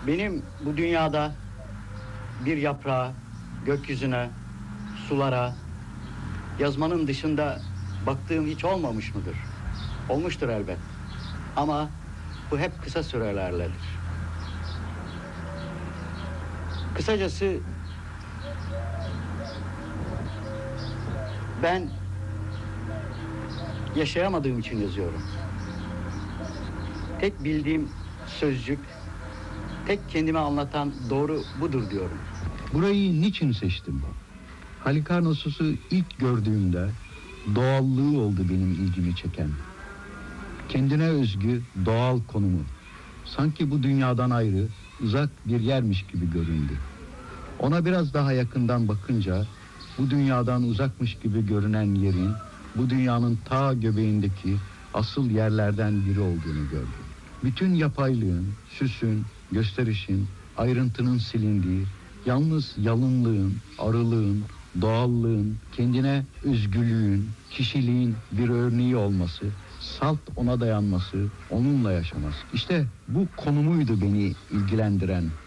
Benim bu dünyada bir yaprağa, gökyüzüne, sulara, yazmanın dışında baktığım hiç olmamış mıdır? Olmuştur elbet. Ama bu hep kısa sürelerledir. Kısacası ben yaşayamadığım için yazıyorum. Tek bildiğim sözcük, tek kendime anlatan doğru budur diyorum. Burayı niçin seçtim? Halikarnassos'u ilk gördüğümde doğallığı oldu benim ilgimi çeken. Kendine özgü doğal konumu. Sanki bu dünyadan ayrı, uzak bir yermiş gibi göründü. Ona biraz daha yakından bakınca bu dünyadan uzakmış gibi görünen yerin bu dünyanın ta göbeğindeki asıl yerlerden biri olduğunu gördüm. Bütün yapaylığın, süsün, gösterişin, ayrıntının silindiği, yalnız yalınlığın, arılığın, doğallığın, kendine özgürlüğün, kişiliğin bir örneği olması, salt ona dayanması, onunla yaşaması. İşte bu konumuydu beni ilgilendiren.